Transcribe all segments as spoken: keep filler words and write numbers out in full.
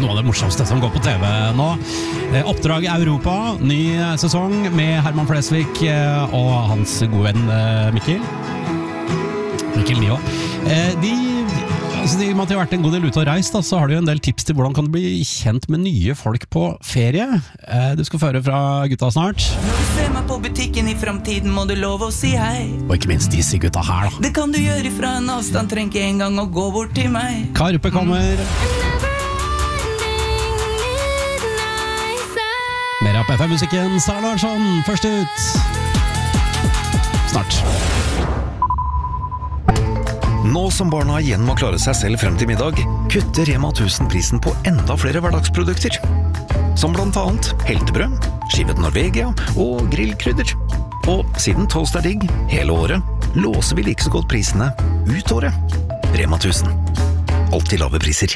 noe av det morsomste som går på T V nå. Oppdrag Europa, ny sesong med Herman Flesvig og hans gode venn Mikkel. Mikkel Nio. De, altså de måtte ha vært en god del ute og reist, da, så har du en del tips til hvordan kan du bli kjent med nye folk på ferie. Du skal få høre fra gutta snart. Når du ser meg på butikken i fremtiden, må du love å si hei. Og ikke minst disse gutta her da. Det kan du gjøre fra en avstand, trenger ikke en gang å gå bort til meg. Karpe kommer. Mer av P fem-musikken, Sara Larsson, først ut. Snart. Nå som barna igjen må klare seg selv frem til middag, kutter Rema tusen prisen på enda flere hverdagsprodukter. Som blant annet heltebrød, skivet Norvegia og grillkrydder. Og siden toast er digg hele året, låser vi like så godt prisene ut året. Rema tusen. Alltid lave priser.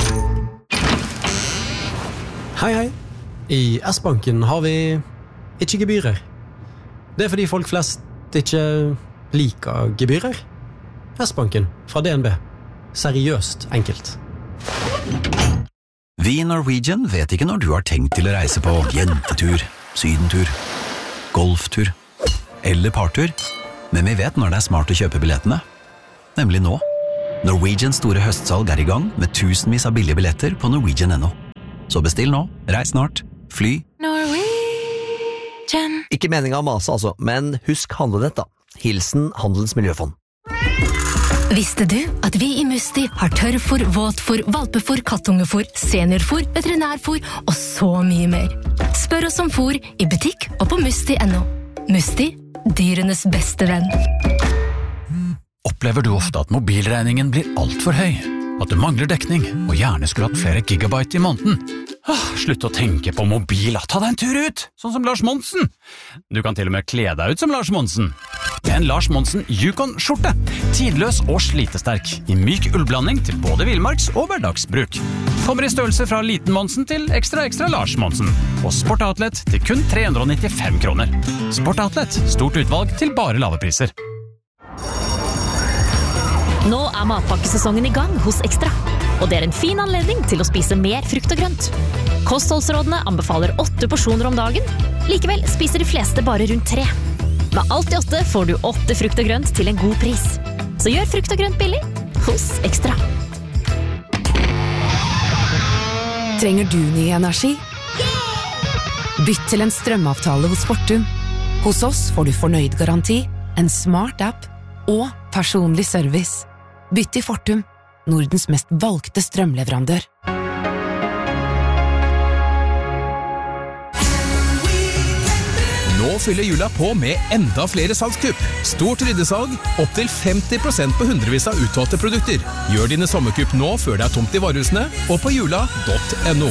Hei, hei. I S-banken har vi ikke gebyrer. Det er fordi folk flest ikke liker gebyrer. S-banken fra D N B. Seriøst enkelt. Vi i Norwegian vet ikke når du har tenkt til å reise på jentetur, sydentur, golftur eller partur, men vi vet når det er smart å kjøpe billettene. Nemlig nå. Norwegians store høstsalg er i gang med tusenvis av billige billetter på norwegian punktum no. Så bestill nå, reis snart, fly. Norwegian. Ikke meningen å mase altså, men husk handlenett da. Hilsen Handelens Miljøfond. Visste du at vi i Musti har tørrfôr, våtfôr, valpefôr, kattungefôr, seniorfôr, veterinærfôr og så mye mer? Spør oss om fôr i butikk og på musti punktum no. Musti, dyrenes beste venn. Opplever du ofte at mobilregningen blir alt for høy? At du mangler dekning og gjerne skulle hatt flere gigabyte i måneden? Ah, slutt å tenke på mobil, ta deg en tur ut, sånn som Lars Monsen. Du kan til og med kle deg ut som Lars Monsen. En Lars Monsen Yukon-skjorte, tidløs og slitesterk, i myk ullblanding til både villmarks- og hverdagsbruk. Kommer i størrelse fra liten Monsen til ekstra ekstra Lars Monsen, og Sport Outlet til kun tre hundre og nittifem kroner. Sport Outlet, stort utvalg til bare lave priser. Nå er matpakkesesongen i gang hos Ekstra, og det er en fin anledning til å spise mer frukt og grønt. Kostholdsrådene anbefaler åtte porsjoner om dagen, likevel spiser de fleste bare rundt tre. Med alt i åtte får du åtte frukt og grønt til en god pris. Så gjør frukt og grønt billig hos Ekstra. Trenger du ny energi? Bytt til en strømavtale hos Fortum. Hos oss får du fornøyd garanti, en smart app og personlig service. Bytt til Fortum, Nordens mest valgte strømleverandør. Nå fyller jula på med enda flere salgskupp. Stort ryddesalg, opp til femti prosent på hundrevis av utvalgte produkter. Gjør dine sommerkupp nå før det er tomt i varehusene, og på jula punktum no.